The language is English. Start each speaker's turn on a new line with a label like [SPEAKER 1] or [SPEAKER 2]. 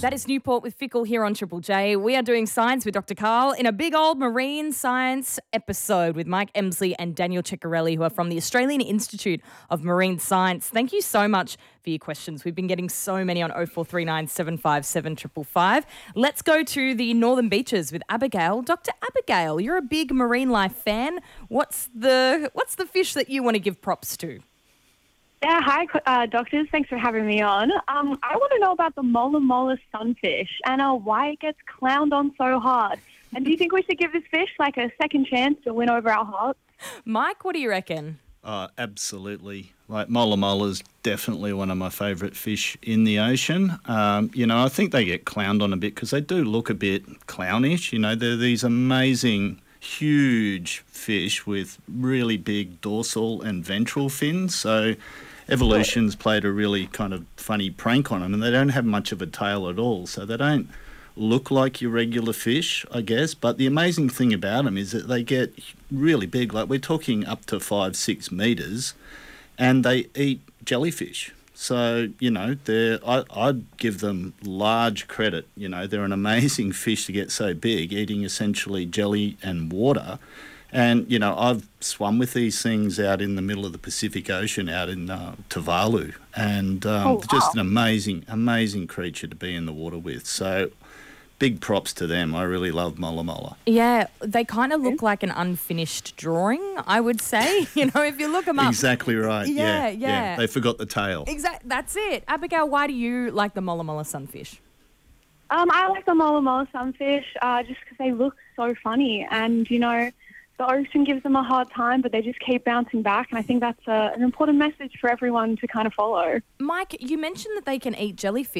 [SPEAKER 1] That is Newport with Fickle here on Triple J. We are doing science with Dr. Carl in a big old marine science episode with Mike Emsley and Daniel Ciccarelli, who are from the Australian Institute of Marine Science. Thank you so much for your questions. We've been getting so many on 0439 757 555. Let's go to the Northern Beaches with Abigail. Dr. Abigail, you're a big marine life fan. What's the fish that you want to give props to?
[SPEAKER 2] Yeah, hi, doctors. Thanks for having me on. I want to know about the mola mola sunfish and why it gets clowned on so hard. And do you think we should give this fish like a second chance to win over our hearts?
[SPEAKER 1] Mike, what do you reckon?
[SPEAKER 3] Absolutely. Like mola mola's definitely one of my favourite fish in the ocean. I think they get clowned on a bit because they do look a bit clownish. They're these amazing, huge fish with really big dorsal and ventral fins. So evolution's played a really kind of funny prank on them, and they don't have much of a tail at all. So they don't look like your regular fish, I guess. But the amazing thing about them is that they get really big. Like we're talking up to 5-6 metres, and they eat jellyfish. So, I'd give them large credit. They're an amazing fish to get so big, eating essentially jelly and water. And, I've swum with these things out in the middle of the Pacific Ocean, out in Tuvalu. And just an amazing, amazing creature to be in the water with. So big props to them. I really love mola mola.
[SPEAKER 1] Yeah, they kind of look like an unfinished drawing, I would say. If you look them up.
[SPEAKER 3] Exactly right. Yeah. They forgot the tail.
[SPEAKER 1] That's it. Abigail, why do you like the mola mola sunfish?
[SPEAKER 2] I like the mola mola sunfish just because they look so funny. And, the ocean gives them a hard time, but they just keep bouncing back. And I think that's an important message for everyone to kind of follow.
[SPEAKER 1] Mike, you mentioned that they can eat jellyfish.